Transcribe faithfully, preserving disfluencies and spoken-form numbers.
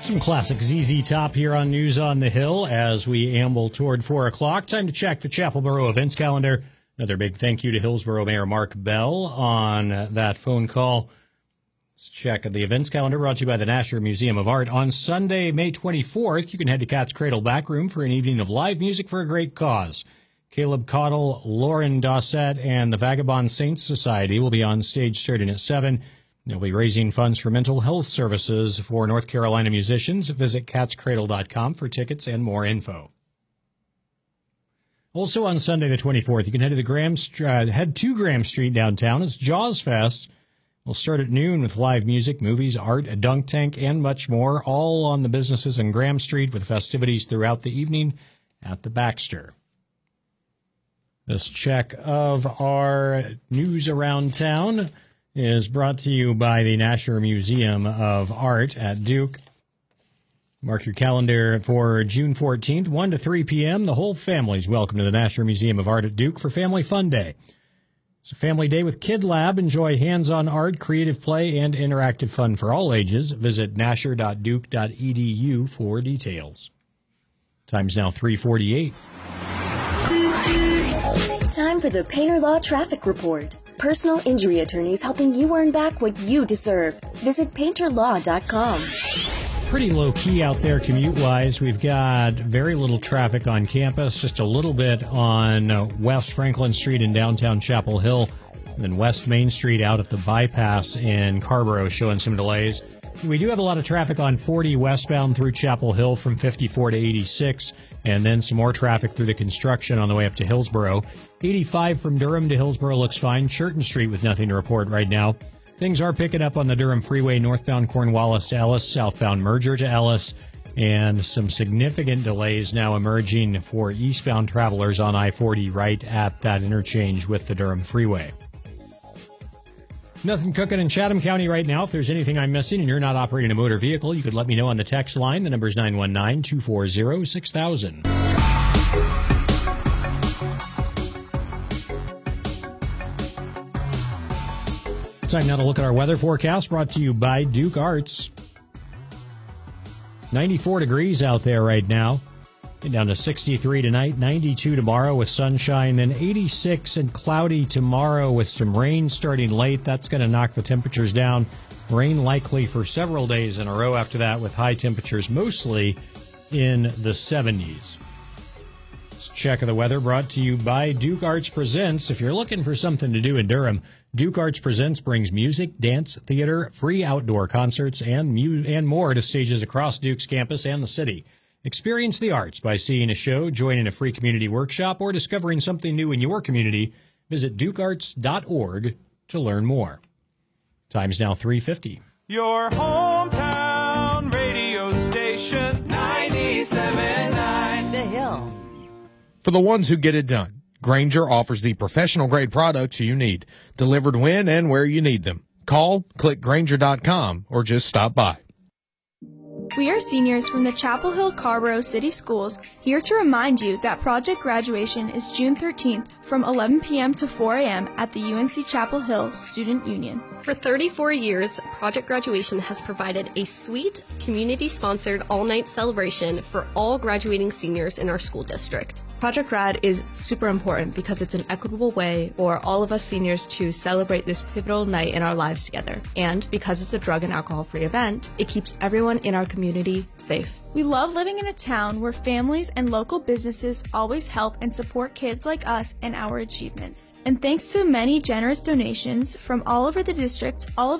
Some classic Z Z Top here on News on the Hill as we amble toward four o'clock. Time to check the Chapel Borough events calendar. Another big thank you to Hillsborough Mayor Mark Bell on that phone call. Let's check the events calendar brought to you by the Nasher Museum of Art. On Sunday, May twenty-fourth, you can head to Cat's Cradle Backroom for an evening of live music for a great cause. Caleb Cottle, Lauren Dossett, and the Vagabond Saints Society will be on stage starting at seven. They'll be raising funds for mental health services for North Carolina musicians. Visit cats cradle dot com for tickets and more info. Also on Sunday the twenty-fourth, you can head to the Graham uh, head to Graham Street downtown. It's Jaws Fest. We'll start at noon with live music, movies, art, a dunk tank, and much more, all on the businesses in Graham Street with festivities throughout the evening at the Baxter. This check of our news around town is brought to you by the Nasher Museum of Art at Duke. Mark your calendar for June fourteenth, one to three p.m. The whole family's welcome to the Nasher Museum of Art at Duke for Family Fun Day. It's a family day with Kid Lab. Enjoy hands-on art, creative play, and interactive fun for all ages. Visit nasher dot duke dot e d u for details. Time's now three forty-eight. Time for the Painter Law Traffic Report. Personal injury attorneys helping you earn back what you deserve. Visit painter law dot com. Pretty low-key out there commute-wise. We've got very little traffic on campus, just a little bit on uh, West Franklin Street in downtown Chapel Hill, and then West Main Street out at the bypass in Carborough showing some delays. We do have a lot of traffic on forty westbound through Chapel Hill from fifty-four to eighty-six, and then some more traffic through the construction on the way up to Hillsborough. eighty-five from Durham to Hillsborough looks fine. Churton Street with nothing to report right now. Things are picking up on the Durham Freeway, northbound Cornwallis to Ellis, southbound Merger to Ellis, and some significant delays now emerging for eastbound travelers on I forty right at that interchange with the Durham Freeway. Nothing cooking in Chatham County right now. If there's anything I'm missing and you're not operating a motor vehicle, you could let me know on the text line. The number is nine one nine, two four zero, six thousand. Time now to look at our weather forecast brought to you by Duke Arts. ninety-four degrees out there right now. Get down to sixty-three tonight, ninety-two tomorrow with sunshine, then eighty-six and cloudy tomorrow with some rain starting late. That's going to knock the temperatures down. Rain likely for several days in a row after that with high temperatures mostly in the seventies. This check of the weather brought to you by Duke Arts Presents. If you're looking for something to do in Durham, Duke Arts Presents brings music, dance, theater, free outdoor concerts, and mu- and more to stages across Duke's campus and the city. Experience the arts by seeing a show, joining a free community workshop, or discovering something new in your community. Visit duke arts dot org to learn more. Time's now three fifty. Your hometown radio station, ninety-seven point nine The Hill. For the ones who get it done, Grainger offers the professional-grade products you need, delivered when and where you need them. Call, click grainger dot com, or just stop by. We are seniors from the Chapel Hill Carborough City Schools here to remind you that project graduation is June thirteenth from eleven p.m. to four a.m. at the U N C Chapel Hill Student Union. For thirty-four years, Project Graduation has provided a sweet, community-sponsored all-night celebration for all graduating seniors in our school district. Project Grad is super important because it's an equitable way for all of us seniors to celebrate this pivotal night in our lives together. And because it's a drug and alcohol-free event, it keeps everyone in our community safe. We love living in a town where families and local businesses always help and support kids like us and our achievements. And thanks to many generous donations from all over the district, all of